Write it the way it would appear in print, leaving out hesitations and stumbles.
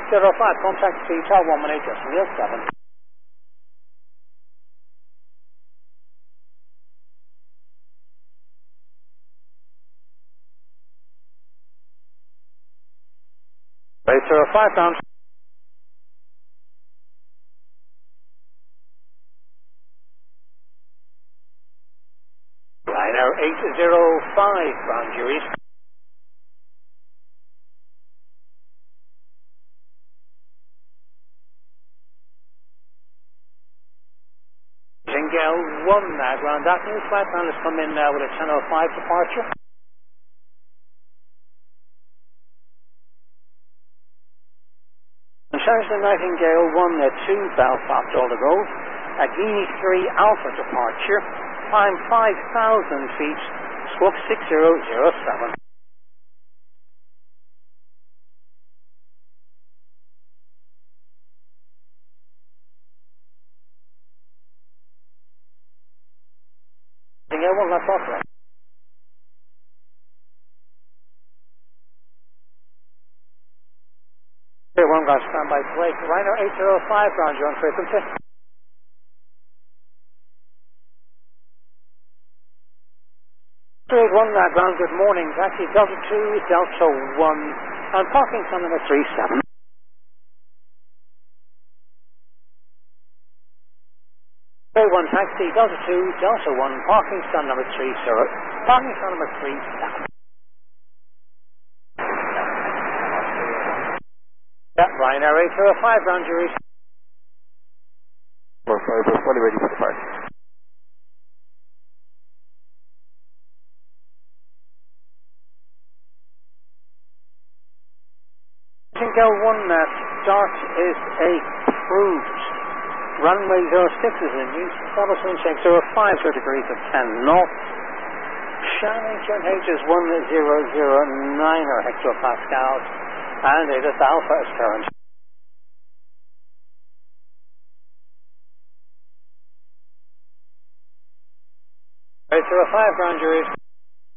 805, contact Peter 118, just Neil 7. Right, 805 pounds. Liner 805, ground Juries. Gale 1 now, ground Avenue, flight plan has come in now with a 10:05 departure. And Charles Nightingale 1 2 Belfast all to go. At Guinea 3 Alpha departure, climb 5,000 feet, squawk 6007. Nightingale 1, that's authorized. Here 1 got standby to wait. Rhino 805, ground you on frequency. 381 ground, good morning. Taxi Delta 2, Delta 1, and parking on number 37. 381 taxi Delta 2, Delta 1, parking stand number 30. Parking stand number 37. Yeah, Ryanair 805, ground Juries. 45, we're fully ready for the park. Nightingale 1, start is approved. Runway 06 is in use. Status wind check 05, 0 degrees of 10 north. Shannon H is 1009 hectopascals, and it is Alpha as current. 805, ground Juries.